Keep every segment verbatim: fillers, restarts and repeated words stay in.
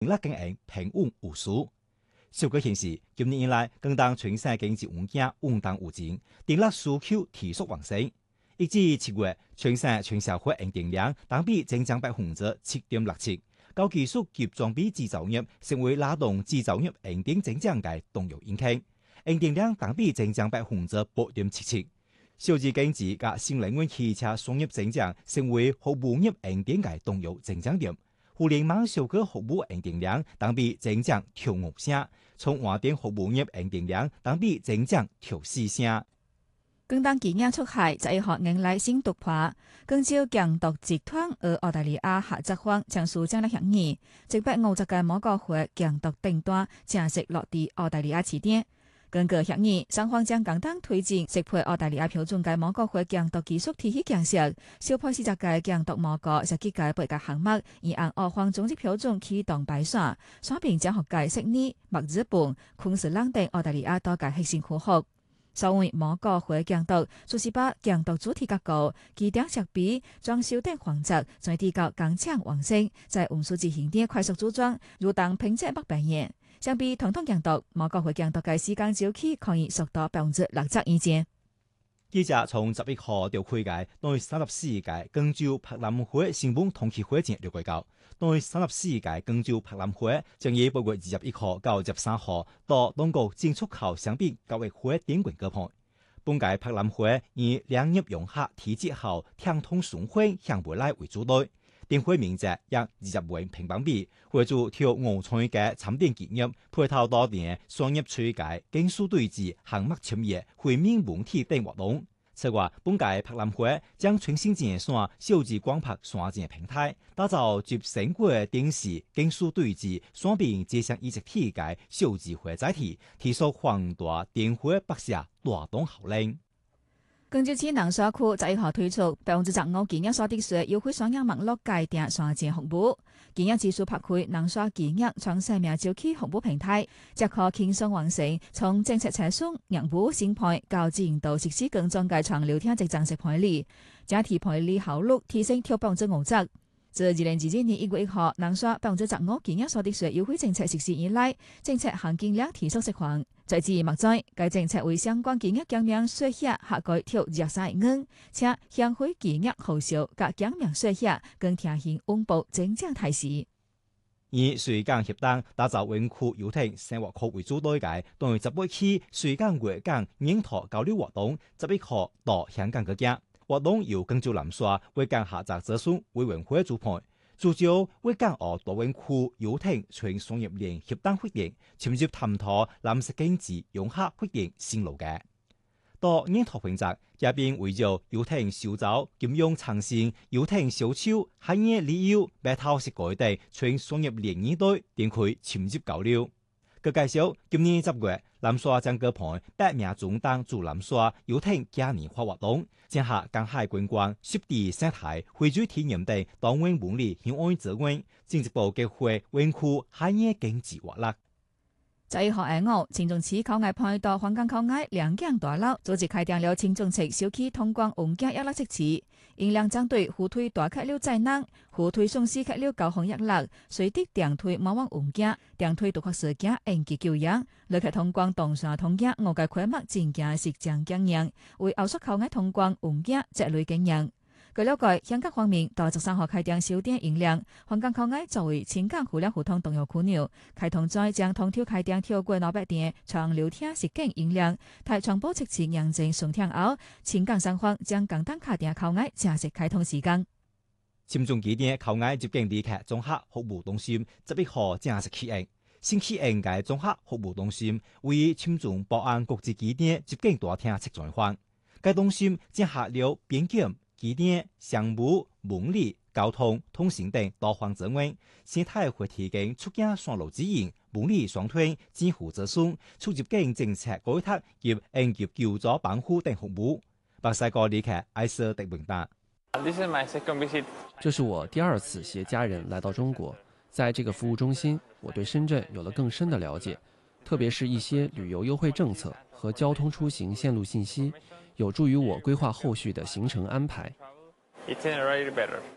勒經營平穩無事。數據顯示，今年以來，更當全省經濟環境穩當有增，電力需求持續旺盛。一至七月，全省全社會用電量同比增長百分之七點六七，高技術及裝備製造業成為拉動製造業用電增長嘅重要引擎，用電量同比增長百分之八點七七。小資經濟及新能源汽車商業增長成為服務業用電嘅重要增長點。互聯網小客服務用電量同比增長超五成，從換電服務業用電量同比增長超四成。 更當幾年出海，在一學迎來新突破。更照強獨集團與澳大利亞合作方簽署戰略協議，即把五十個某個會強獨訂單正式落地澳大利亞起點。根據協議，雙方將共同推進適配澳大利亞標準嘅某個會強獨技術體系建設，小破四十個強獨某個設計嘅八個項目，以按澳方總體標準啟動排選，雙邊將學界悉尼、墨爾本、昆士蘭等澳大利亞多個核心區域。所謂某個會強獨，就是把強獨主體結構、機頂設備、裝修等環節，在地較剛強完成，在運輸執行點快速組裝，如當品質不變現。相比傳統強獨，某個會強獨嘅時間周期可以縮到百分之六十以上。 記者從十一號到開嘅對三十四屆廣州柏林會新聞同期會前了解到，對三十四屆廣州柏林會將於八月二十一號到二十三號到中國進出口商品交易會點quyền舉辦。本屆柏林會以兩業融合體制後暢通順匯向未來為主題。電會面積約二十萬平方米，會做跳五彩嘅產品結業，配套多年商業區界、技術對峙、項目簽約、會面問題等活動。此外，本屆柏林會將全新建線數字廣播線線平台，打造集成果電視、技術對峙、雙邊接上一體嘅數字會載體，提速宏大電會北下大動效應。 廣州市南沙區十一號推出百分之十五建業所得稅優惠雙額網絡界定雙線服務，建業技術拍開南沙建業創生命周期服務平台，即可輕鬆完成從政策查詢、業務審批到自營度實施更中嘅長聊天直正式判理，整體判理效率提升超百分之五十。自二零二二年一月一號南沙百分之十五建業所得稅優惠政策實施以來，政策含金量提速釋放。在至於目前，該政策為相關建業減免稅額下改調二十三億元，且向回建業後銷及減免稅額更貼現穩步增長態勢。 以穗港協同打造灣區遊艇生活區為主題嘅，對十八期穗港粵港研討交流活動，十一號到香港舉行。活動由廣州南沙粵港合作諮詢委員會主辦，聚焦粵港澳大灣區遊艇全商業鏈協同發展，深入探討藍色經濟融合發展新路嘅。到研討環節，嘉賓圍繞遊艇小組、金融創新、遊艇小丑、產業旅遊、白頭式改地全商業鏈議題展開深入交流。佢介紹，今年十月，南沙將舉辦百名中檔駐南沙遊艇嘉年華活動，結合港海觀光、濕地生態、匯聚體驗等多元文理向外資源，進一步激活灣區產業經濟活力。 十一號下午，青中市口岸派到香港口岸兩間大樓組織開訂了青中市小區通關運價一粒即時，因兩針對互推大客流災難，互推送司客流高峰一粒，隨即電推馬灣運價，電推獨客事件延期救援，旅客通關動線通價我嘅規模增加實將經營，為後續口岸通關運價積累經驗。據了解，香港方面到十三號開訂小店營量，香港口岸作為青港互聯互通重要樞紐，開通再將通條開訂跳過老百店長聊天實景營量，台長保測前認證順天後，青港雙方將簡單開訂口岸正式開通時間。 深中幾點口岸接近旅客綜合服務中心，十一號正式啟用。新啟用嘅綜合服務中心位於深中寶安國際機場接近大廳側轉換，該中心結合了邊檢、機電、商務、文理、交通、通信等多方資源，生態會提供出境線路指引、文理雙推、支付諮詢、出入境政策改革及應急救助保護等服務。巴西國旅客艾斯特明白。 這是我第二次攜家人來到中國，在這個服務中心，我對深圳有了更深的了解，特別是一些旅遊優惠政策和交通出行線路信息，有助於我規劃後續的行程安排。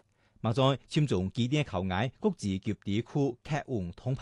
嘛在簽中幾點口岸國際級地區客運通